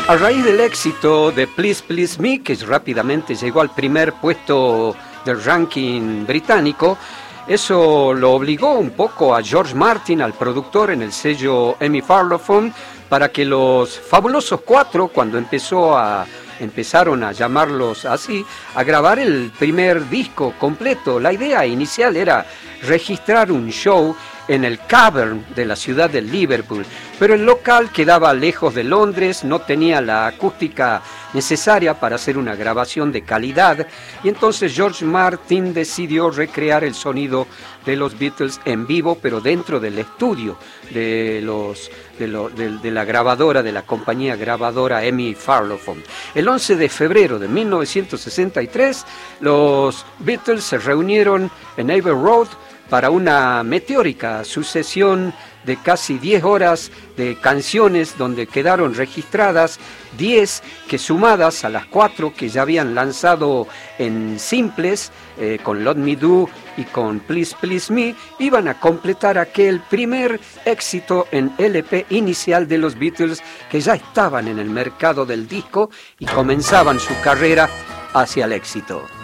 A raíz del éxito de Please Please Me, que rápidamente llegó al primer puesto del ranking británico, eso lo obligó un poco a George Martin, al productor en el sello EMI Parlophone, para que los Fabulosos Cuatro, cuando empezaron a llamarlos así, a grabar el primer disco completo. La idea inicial era registrar un show en el Cavern de la ciudad de Liverpool, pero el local quedaba lejos de Londres, no tenía la acústica necesaria para hacer una grabación de calidad, y entonces George Martin decidió recrear el sonido de los Beatles en vivo, pero dentro del estudio de la grabadora, de la compañía grabadora EMI Parlophone. El 11 de febrero de 1963, los Beatles se reunieron en Abbey Road para una meteórica sucesión de casi 10 horas de canciones donde quedaron registradas 10 que, sumadas a las 4 que ya habían lanzado en simples, con Let Me Do y con Please Please Me, iban a completar aquel primer éxito en LP inicial de los Beatles, que ya estaban en el mercado del disco y comenzaban su carrera hacia el éxito.